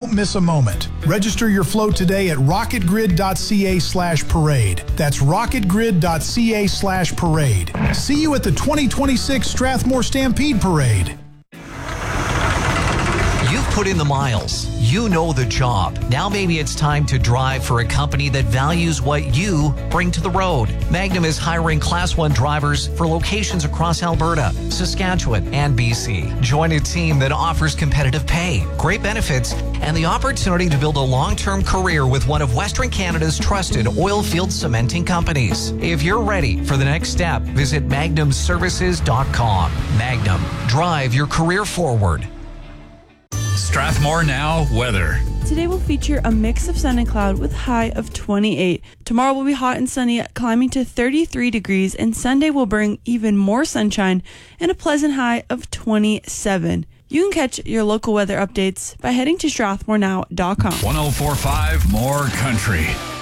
Don't miss a moment. Register your float today at rocketgrid.ca/parade. That's rocketgrid.ca/parade. See you at the 2026 Strathmore Stampede Parade. You've put in the miles. You know the job. Now maybe it's time to drive for a company that values what you bring to the road. Magnum is hiring Class 1 drivers for locations across Alberta, Saskatchewan, and BC. Join a team that offers competitive pay, great benefits, and the opportunity to build a long-term career with one of Western Canada's trusted oil field cementing companies. If you're ready for the next step, visit magnumservices.com. Magnum, drive your career forward. Strathmore Now weather. Today will feature a mix of sun and cloud with high of 28. Tomorrow will be hot and sunny, climbing to 33 degrees, and Sunday will bring even more sunshine and a pleasant high of 27. You can catch your local weather updates by heading to strathmorenow.com. 104.5 More Country.